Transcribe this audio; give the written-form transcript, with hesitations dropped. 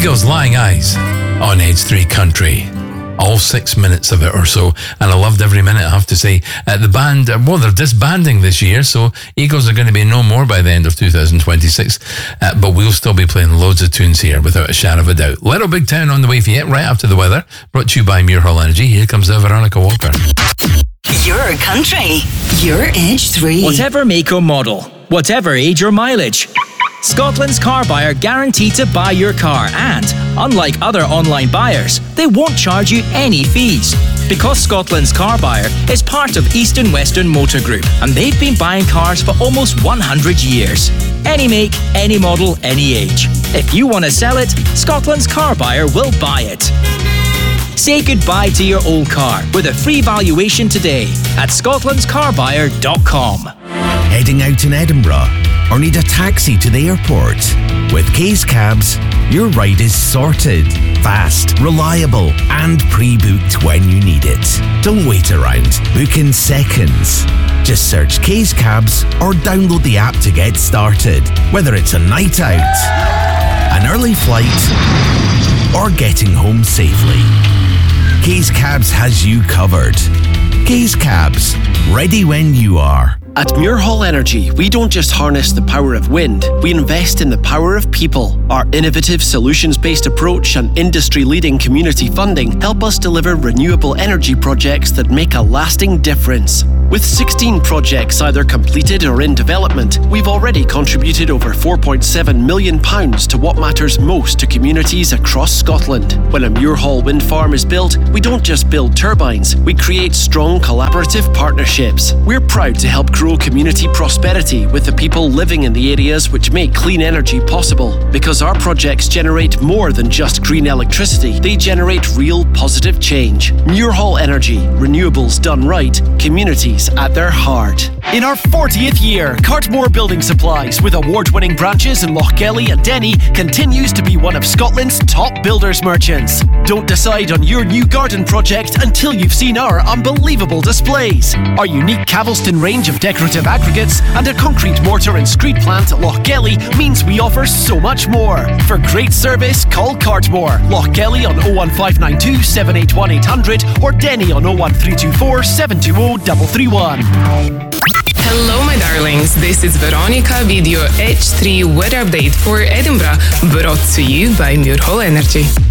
Eagles Lying Eyes on Edge 3 Country. All 6 minutes of it or so, and I loved every minute, I have to say. The band, well, they're disbanding this year, so Eagles are going to be no more by the end of 2026, but we'll still be playing loads of tunes here without a shadow of a doubt. Little Big Town on the way for you right after the weather, brought to you by Muirhall Energy. Here comes Veronica Walker. Your country, your Edge 3. Whatever make or model, whatever age or mileage, Scotland's car buyer guaranteed to buy your car, and unlike other online buyers, they won't charge you any fees. Because Scotland's car buyer is part of East and Western Motor Group, and they've been buying cars for almost 100 years. Any make, any model, any age. If you want to sell it, Scotland's car buyer will buy it. Say goodbye to your old car with a free valuation today at scotlandscarbuyer.com. Heading out in Edinburgh or need a taxi to the airport? With Case Cabs, your ride is sorted, fast, reliable and pre-booked when you need it. Don't wait around, book in seconds. Just search Case Cabs or download the app to get started. Whether it's a night out, an early flight or getting home safely, Case Cabs has you covered. Case Cabs, ready when you are. At Muirhall Energy, we don't just harness the power of wind, we invest in the power of people. Our innovative solutions-based approach and industry-leading community funding help us deliver renewable energy projects that make a lasting difference. With 16 projects either completed or in development, we've already contributed over £4.7 million to what matters most to communities across Scotland. When a Muirhall wind farm is built, we don't just build turbines, we create strong collaborative partnerships. We're proud to help grow community prosperity with the people living in the areas which make clean energy possible. Because our projects generate more than just green electricity, they generate real positive change. Muirhall Energy, renewables done right, communities at their heart. In our 40th year, Cartmore Building Supplies, with award-winning branches in Lochgelly and Denny, continues to be one of Scotland's top builders merchants. Don't decide on your new garden project until you've seen our unbelievable displays. Our unique Cavelston range of decorative aggregates and a concrete mortar and screed plant at Lochgelly means we offer so much more. For great service, call Cartmore. Lochgelly on 01592 781 800 or Denny on 01324 720 331. Hello, my darlings. This is Veronica with your H3 weather update for Edinburgh, brought to you by Muirhall Energy.